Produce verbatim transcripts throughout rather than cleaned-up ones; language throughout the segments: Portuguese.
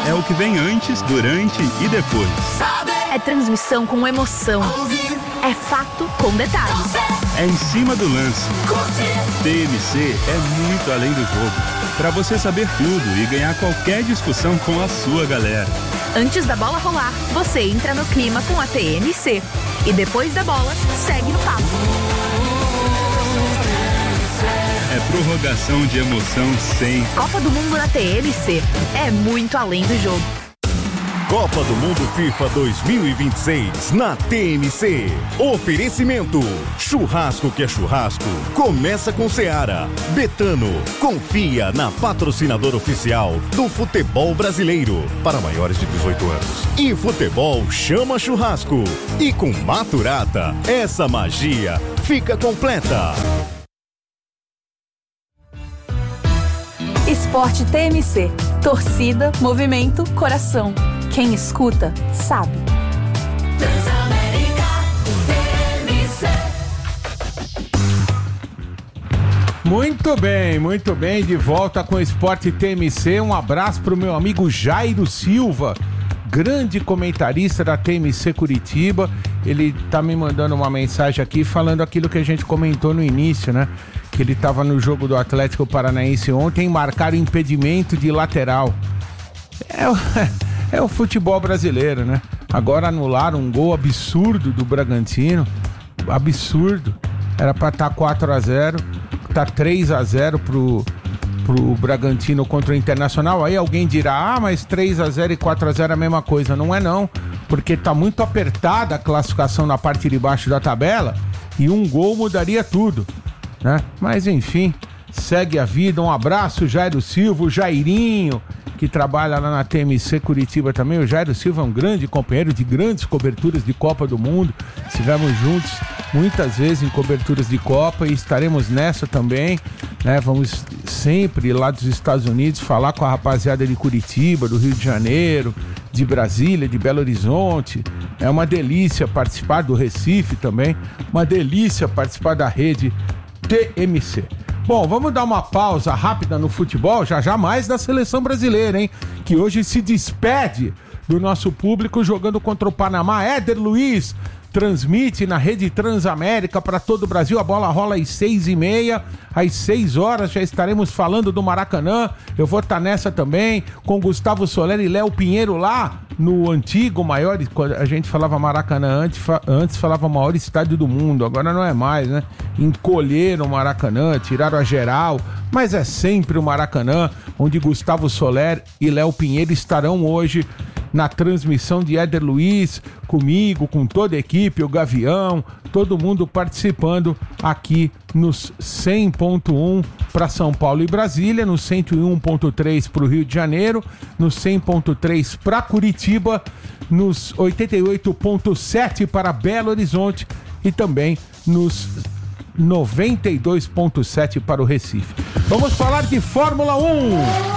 é o que vem antes, durante e depois. É transmissão com emoção. É fato com detalhes. É em cima do lance. T M C é muito além do jogo. Para você saber tudo e ganhar qualquer discussão com a sua galera. Antes da bola rolar, você entra no clima com a T M C. E depois da bola, segue no papo. É prorrogação de emoção sem. Copa do Mundo na T M C. É muito além do jogo. Copa do Mundo FIFA dois mil e vinte e seis na T M C. Oferecimento: churrasco que é churrasco. Começa com Seara. Betano. Confia na patrocinadora oficial do futebol brasileiro. Para maiores de dezoito anos. E futebol chama churrasco. E com Maturata, essa magia fica completa. Esporte T M C. Torcida, movimento, coração. Quem escuta, sabe. Transamérica T M C. Muito bem, muito bem. De volta com o Esporte T M C. Um abraço pro meu amigo Jairo Silva, grande comentarista da T M C Curitiba. Ele tá me mandando uma mensagem aqui falando aquilo que a gente comentou no início, né? Que ele tava no jogo do Atlético Paranaense ontem e marcaram impedimento de lateral. É o... É o futebol brasileiro, né? Agora anularam um gol absurdo do Bragantino. Absurdo. Era pra estar quatro a zero. Tá três a zero pro, pro Bragantino contra o Internacional. Aí alguém dirá, ah, mas três a zero e quatro a zero é a mesma coisa. Não é não. Porque tá muito apertada a classificação na parte de baixo da tabela. E um gol mudaria tudo, né? Mas enfim, segue a vida. Um abraço, Jairo Silva, o Jairinho, que trabalha lá na T M C Curitiba também. O Jairo Silva é um grande companheiro de grandes coberturas de Copa do Mundo. Estivemos juntos muitas vezes em coberturas de Copa e estaremos nessa também, né? Vamos sempre lá dos Estados Unidos falar com a rapaziada de Curitiba, do Rio de Janeiro, de Brasília, de Belo Horizonte. É uma delícia participar do Recife também. Uma delícia participar da rede T M C. Bom, vamos dar uma pausa rápida no futebol, já já mais da seleção brasileira, hein? Que hoje se despede do nosso público jogando contra o Panamá. Éder Luiz transmite na rede Transamérica para todo o Brasil. A bola rola às seis e meia, às seis horas já estaremos falando do Maracanã. Eu vou estar nessa também com Gustavo Soler e Léo Pinheiro lá no antigo maior, quando a gente falava Maracanã antes, antes falava maior estádio do mundo, agora não é mais, né? Encolheram o Maracanã, tiraram a geral, mas é sempre o Maracanã, onde Gustavo Soler e Léo Pinheiro estarão hoje na transmissão de Éder Luiz, comigo, com toda a equipe, o Gavião, todo mundo participando aqui nos cem ponto um para São Paulo e Brasília, no cento e um ponto três para o Rio de Janeiro, no cem ponto três para Curitiba, nos oitenta e oito ponto sete para Belo Horizonte e também nos noventa e dois ponto sete para o Recife. Vamos falar de Fórmula um.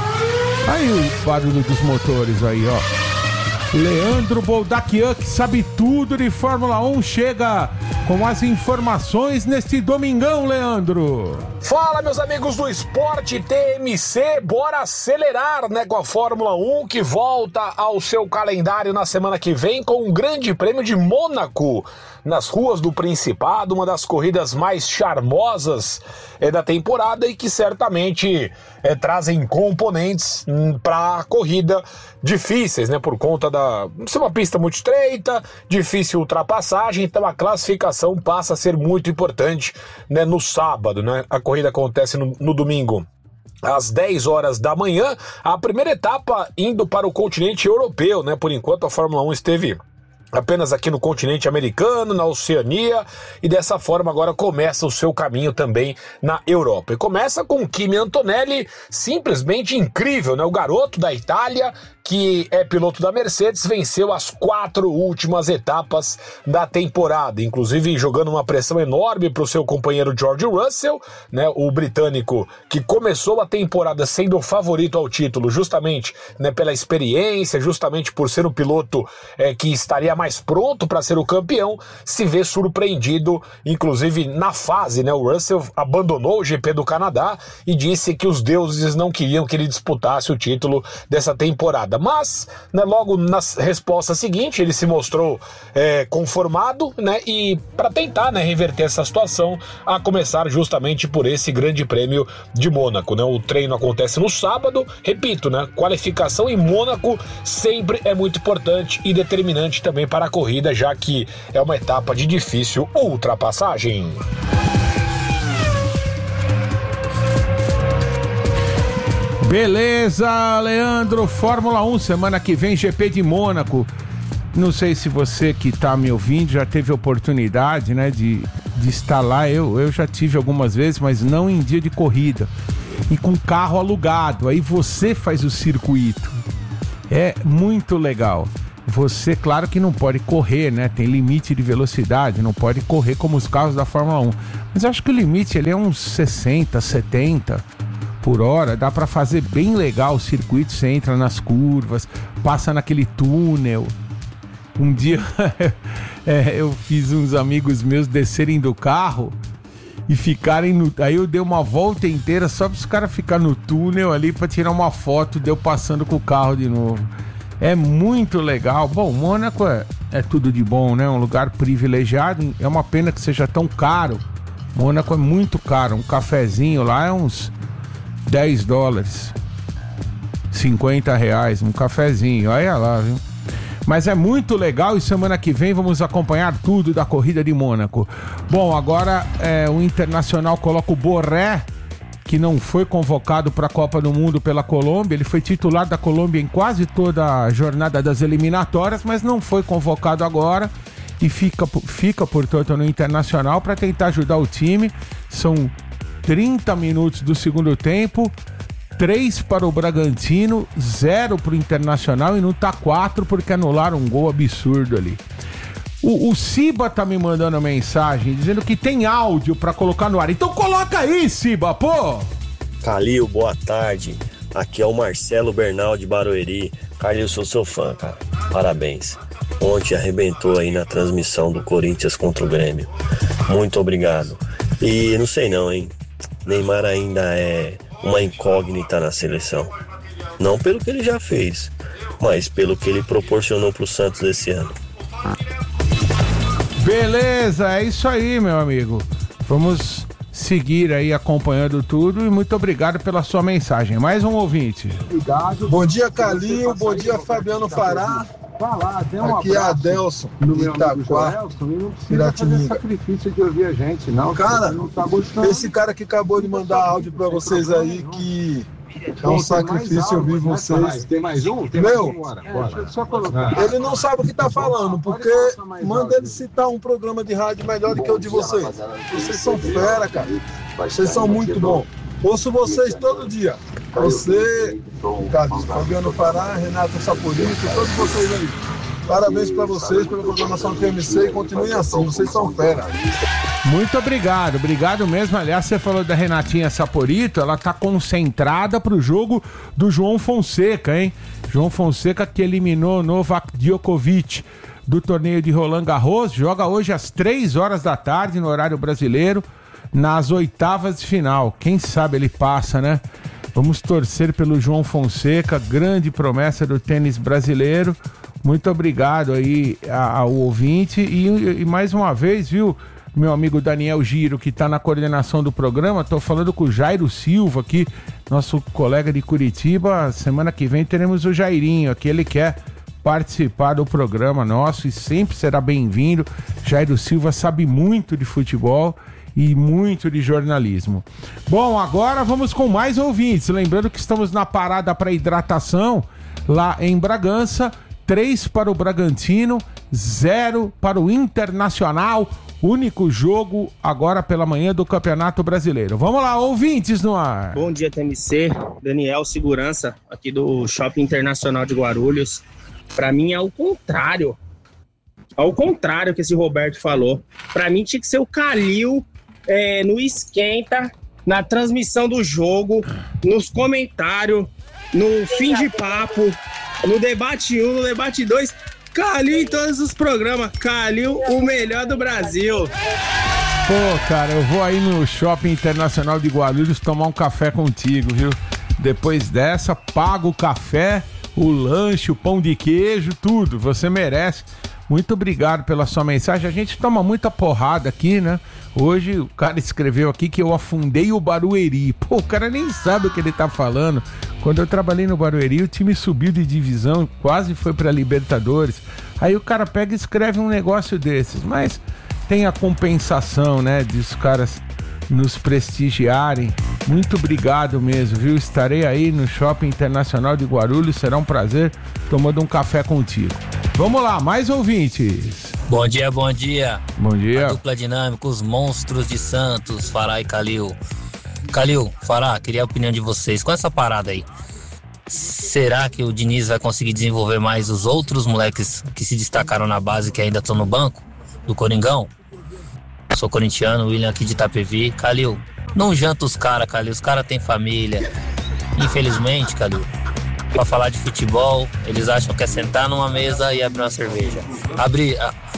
Aí o barulho dos motores aí, ó. Leandro Boldaquian, que sabe tudo de Fórmula um, chega com as informações neste domingão, Leandro. Fala, meus amigos do Esporte T M C, bora acelerar, né, com a Fórmula um, que volta ao seu calendário na semana que vem com o Grande Prêmio de Mônaco, nas ruas do Principado, uma das corridas mais charmosas é, da temporada e que certamente é, trazem componentes hum, para a corrida difíceis, né, por conta da ser uma pista muito estreita, difícil ultrapassagem, então a classificação passa a ser muito importante, né, no sábado, né, a corrida acontece no, no domingo às dez horas da manhã, a primeira etapa indo para o continente europeu, né, por enquanto a Fórmula um esteve apenas aqui no continente americano, na Oceania, e dessa forma agora começa o seu caminho também na Europa. E começa com Kimi Antonelli, simplesmente incrível, né? O garoto da Itália, que é piloto da Mercedes, venceu as quatro últimas etapas da temporada, inclusive jogando uma pressão enorme para o seu companheiro George Russell, né? O britânico que começou a temporada sendo o favorito ao título, justamente, né, pela experiência, justamente por ser o piloto é, que estaria mais mais pronto para ser o campeão, se vê surpreendido, inclusive na fase, né? O Russell abandonou o G P do Canadá e disse que os deuses não queriam que ele disputasse o título dessa temporada. Mas, né, logo na resposta seguinte, ele se mostrou é, conformado, né? E para tentar, né, reverter essa situação, a começar justamente por esse grande prêmio de Mônaco, né? O treino acontece no sábado, repito, né? Qualificação em Mônaco sempre é muito importante e determinante também para a corrida, já que é uma etapa de difícil ultrapassagem. Beleza, Leandro, Fórmula um, semana que vem G P de Mônaco. Não sei se você que está me ouvindo já teve oportunidade, né, de, de estar lá. Eu, eu já tive algumas vezes, mas não em dia de corrida. E com carro alugado, aí você faz o circuito. É muito legal. Você, claro que não pode correr, né? Tem limite de velocidade, não pode correr como os carros da Fórmula um. Mas eu acho que o limite ele é uns sessenta, setenta por hora. Dá pra fazer bem legal o circuito. Você entra nas curvas, passa naquele túnel. Um dia é, eu fiz uns amigos meus descerem do carro e ficarem no... Aí eu dei uma volta inteira só para os caras ficarem no túnel ali para tirar uma foto de eu passando com o carro de novo. É muito legal. Bom, Mônaco é, é tudo de bom, né? Um lugar privilegiado. É uma pena que seja tão caro. Mônaco é muito caro. Um cafezinho lá é uns dez dólares. cinquenta reais. Um cafezinho. Olha lá, viu? Mas é muito legal e semana que vem vamos acompanhar tudo da corrida de Mônaco. Bom, agora é, o Internacional coloca o Borré, que não foi convocado para a Copa do Mundo pela Colômbia. Ele foi titular da Colômbia em quase toda a jornada das eliminatórias, mas não foi convocado agora e fica, fica portanto, no Internacional para tentar ajudar o time. São trinta minutos do segundo tempo. três para o Bragantino, zero para o Internacional e não tá quatro porque anularam um gol absurdo ali. O, o Siba tá me mandando mensagem dizendo que tem áudio para colocar no ar. Então coloca aí, Siba, pô! Calil, boa tarde. Aqui é o Marcelo Bernal de Barueri. Calil, sou seu fã, cara. Parabéns. Ontem arrebentou aí na transmissão do Corinthians contra o Grêmio. Muito obrigado. E não sei não, hein? Neymar ainda é uma incógnita na seleção. Não pelo que ele já fez, mas pelo que ele proporcionou pro Santos esse ano. Beleza, é isso aí, meu amigo. Vamos seguir aí acompanhando tudo e muito obrigado pela sua mensagem. Mais um ouvinte. Obrigado. Bom dia, Calil. Bom dia, Fabiano Fará. Aqui é a Adelson, de Itaquá, Piratininga. Sacrifício de ouvir a gente, não. Cara, não tá gostando. Esse cara que acabou de mandar áudio pra vocês aí, que é um sacrifício ouvir vocês. Tem mais um? Tem Meu, mais um, bora, bora. Só colocar. Ele não sabe o que tá falando, porque manda ele citar um programa de rádio melhor do que o de vocês. Vocês são fera, cara. Vocês são muito bons. Ouço vocês todo dia. Você, Carlos, Fabiano Fará, Renato Saporito, todos vocês aí. Parabéns pra vocês pela programação T M C e continuem assim, vocês são fera. Muito obrigado, obrigado mesmo. Aliás, você falou da Renatinha Saporito, ela tá concentrada pro jogo do João Fonseca, hein? João Fonseca que eliminou Novak Djokovic do torneio de Roland Garros, joga hoje às três horas da tarde no horário brasileiro, nas oitavas de final. Quem sabe ele passa, né? Vamos torcer pelo João Fonseca, grande promessa do tênis brasileiro. Muito obrigado aí ao ouvinte e, e mais uma vez, viu, meu amigo Daniel Giro, que está na coordenação do programa. Estou falando com o Jairo Silva aqui, nosso colega de Curitiba. Semana que vem teremos o Jairinho aqui, ele quer participar do programa nosso e sempre será bem-vindo. Jairo Silva sabe muito de futebol e muito de jornalismo. Bom, agora vamos com mais ouvintes. Lembrando que estamos na parada para hidratação lá em Bragança. três para o Bragantino, zero para o Internacional. Único jogo agora pela manhã do Campeonato Brasileiro. Vamos lá, ouvintes no ar. Bom dia, T M C. Daniel Segurança, aqui do Shopping Internacional de Guarulhos. Para mim é o contrário. Ao contrário que esse Roberto falou. Para mim tinha que ser o Calil é, no esquenta, na transmissão do jogo, nos comentários, no fim de papo, no debate um, no debate dois. Calil em todos os programas. Calil, o melhor do Brasil. Pô, cara, eu vou aí no Shopping Internacional de Guarulhos tomar um café contigo, viu? Depois dessa, pago o café, o lanche, o pão de queijo, tudo. Você merece. Muito obrigado pela sua mensagem. A gente toma muita porrada aqui, né? Hoje o cara escreveu aqui que eu afundei o Barueri. Pô, o cara nem sabe o que ele tá falando. Quando eu trabalhei no Barueri, o time subiu de divisão, quase foi pra Libertadores. Aí o cara pega e escreve um negócio desses. Mas tem a compensação, né, de os caras nos prestigiarem. Muito obrigado mesmo, viu? Estarei aí no Shopping Internacional de Guarulhos. Será um prazer tomando um café contigo. Vamos lá, mais ouvintes. Bom dia, bom dia. Bom dia. A dupla dinâmica, os monstros de Santos, Fará e Calil. Calil, Fará, queria a opinião de vocês. Com essa parada aí, será que o Diniz vai conseguir desenvolver mais os outros moleques que se destacaram na base, que ainda estão no banco, do Coringão? Sou corintiano, William aqui de Itapevi. Calil, não janta os caras, Calil. Os caras têm família. Infelizmente, Calil, pra falar de futebol, eles acham que é sentar numa mesa e abrir uma cerveja. Abrir...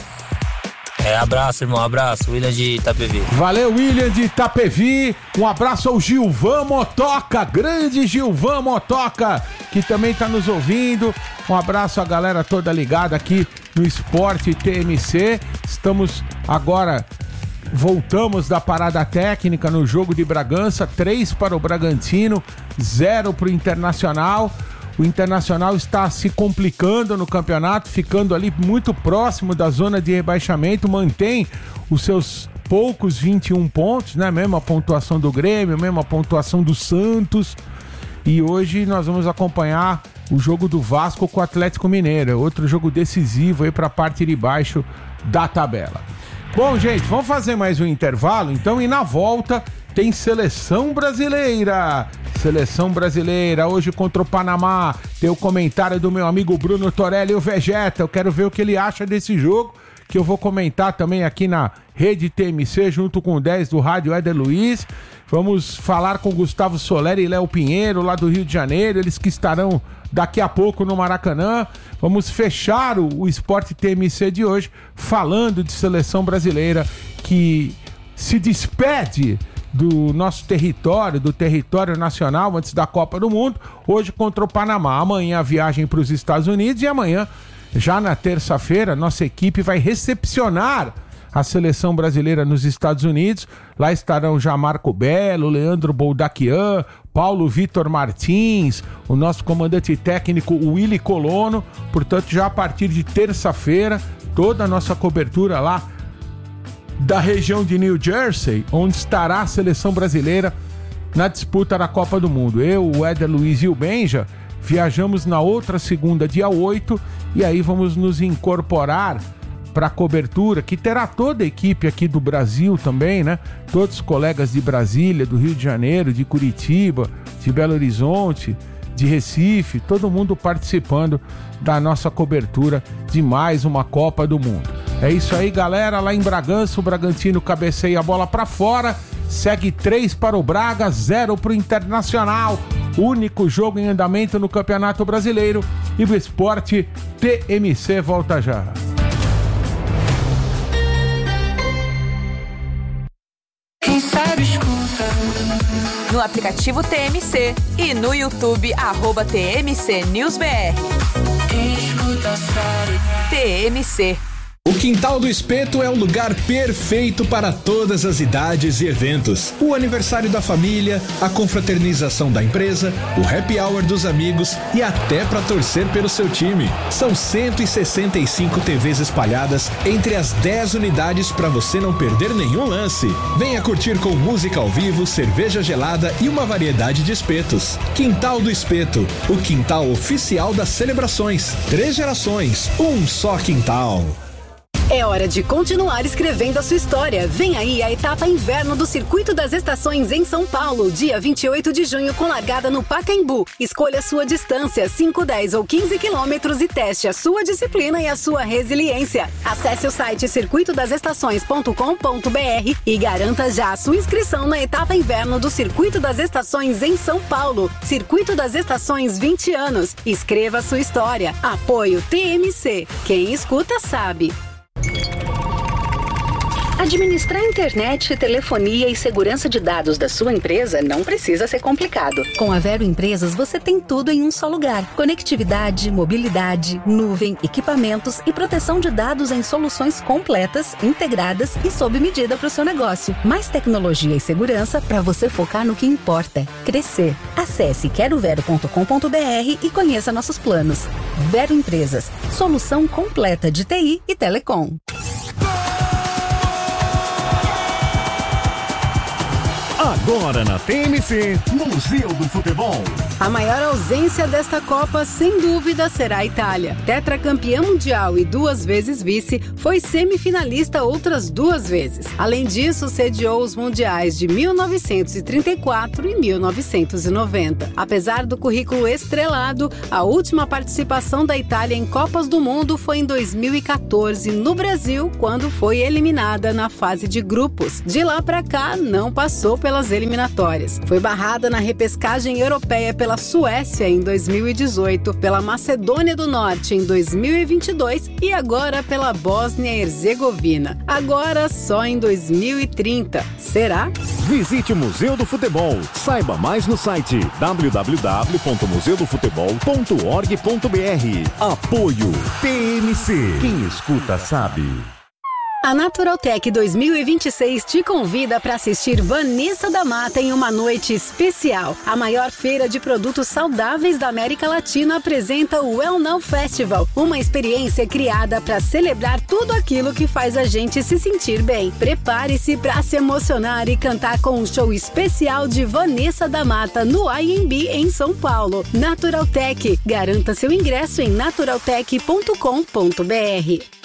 É, abraço, irmão, abraço. William de Itapevi. Valeu, William de Itapevi. Um abraço ao Gilvan Motoca, grande Gilvan Motoca, que também tá nos ouvindo. Um abraço à galera toda ligada aqui no Esporte T M C. Estamos agora... Voltamos da parada técnica no jogo de Bragança, três para o Bragantino, zero para o Internacional. O Internacional está se complicando no campeonato, ficando ali muito próximo da zona de rebaixamento, mantém os seus poucos vinte e um pontos, né? Mesma pontuação do Grêmio, mesma pontuação do Santos. E hoje nós vamos acompanhar o jogo do Vasco com o Atlético Mineiro, outro jogo decisivo aí para a parte de baixo da tabela. Bom, gente, vamos fazer mais um intervalo, então, e na volta tem Seleção Brasileira. Seleção Brasileira, hoje contra o Panamá. Tem o comentário do meu amigo Bruno Torelli, o Vegeta. Eu quero ver o que ele acha desse jogo, que eu vou comentar também aqui na Rede T M C, junto com o dez do Rádio Éder Luiz. Vamos falar com Gustavo Soler e Léo Pinheiro, lá do Rio de Janeiro, eles que estarão daqui a pouco no Maracanã. Vamos fechar o, o Esporte T M C de hoje falando de Seleção Brasileira, que se despede do nosso território, do território nacional antes da Copa do Mundo, hoje contra o Panamá. Amanhã a viagem para os Estados Unidos e amanhã, já na terça-feira, nossa equipe vai recepcionar a Seleção Brasileira nos Estados Unidos. Lá estarão já Marco Belo, Leandro Boldaquian, Paulo Vitor Martins, o nosso comandante técnico Willy Colono. Portanto, já a partir de terça-feira, toda a nossa cobertura lá da região de New Jersey, onde estará a Seleção Brasileira na disputa da Copa do Mundo. Eu, o Éder Luiz e o Benja viajamos na outra segunda, dia oito, e aí vamos nos incorporar para a cobertura, que terá toda a equipe aqui do Brasil também, né? Todos os colegas de Brasília, do Rio de Janeiro, de Curitiba, de Belo Horizonte, de Recife, todo mundo participando da nossa cobertura de mais uma Copa do Mundo. É isso aí, galera. Lá em Bragança, o Bragantino cabeceia a bola para fora, segue três para o Braga, zero para o Internacional. Único jogo em andamento no Campeonato Brasileiro. E o Esporte T M C volta já. Quem sabe escuta. No aplicativo T M C e no YouTube, arroba T M C News B R. Quem escuta sabe. T M C. O Quintal do Espeto é o lugar perfeito para todas as idades e eventos. O aniversário da família, a confraternização da empresa, o happy hour dos amigos e até para torcer pelo seu time. São cento e sessenta e cinco T Vs espalhadas entre as dez unidades para você não perder nenhum lance. Venha curtir com música ao vivo, cerveja gelada e uma variedade de espetos. Quintal do Espeto, o quintal oficial das celebrações. Três gerações, um só quintal. É hora de continuar escrevendo a sua história. Vem aí a etapa inverno do Circuito das Estações em São Paulo, dia vinte e oito de junho, com largada no Pacaembu. Escolha a sua distância, cinco, dez ou quinze quilômetros, e teste a sua disciplina e a sua resiliência. Acesse o site circuito das estações ponto com ponto b r e garanta já a sua inscrição na etapa inverno do Circuito das Estações em São Paulo. Circuito das Estações, vinte anos. Escreva a sua história. Apoio T M C. Quem escuta sabe. Administrar internet, telefonia e segurança de dados da sua empresa não precisa ser complicado. Com a Vero Empresas, você tem tudo em um só lugar. Conectividade, mobilidade, nuvem, equipamentos e proteção de dados em soluções completas, integradas e sob medida para o seu negócio. Mais tecnologia e segurança para você focar no que importa: crescer. Acesse quero vero ponto com ponto b r e conheça nossos planos. Vero Empresas, solução completa de T I e telecom. Agora na T M C, Museu do Futebol. A maior ausência desta Copa, sem dúvida, será a Itália. Tetracampeã mundial e duas vezes vice, foi semifinalista outras duas vezes. Além disso, sediou os mundiais de mil novecentos e trinta e quatro e mil novecentos e noventa. Apesar do currículo estrelado, a última participação da Itália em Copas do Mundo foi em dois mil e quatorze, no Brasil, quando foi eliminada na fase de grupos. De lá pra cá, não passou pelas eliminatórias. Foi barrada na repescagem europeia pela Suécia em dois mil e dezoito, pela Macedônia do Norte em dois mil e vinte e dois e agora pela Bósnia e Herzegovina. Agora só em dois mil e trinta. Será? Visite o Museu do Futebol. Saiba mais no site w w w ponto museu do futebol ponto org ponto b r. Apoio T M C. Quem escuta sabe. A Naturaltech dois mil e vinte e seis te convida para assistir Vanessa da Mata em uma noite especial. A maior feira de produtos saudáveis da América Latina apresenta o Well Now Festival, uma experiência criada para celebrar tudo aquilo que faz a gente se sentir bem. Prepare-se para se emocionar e cantar com um show especial de Vanessa da Mata no I M B em São Paulo. Naturaltech, garanta seu ingresso em naturaltech ponto com ponto b r.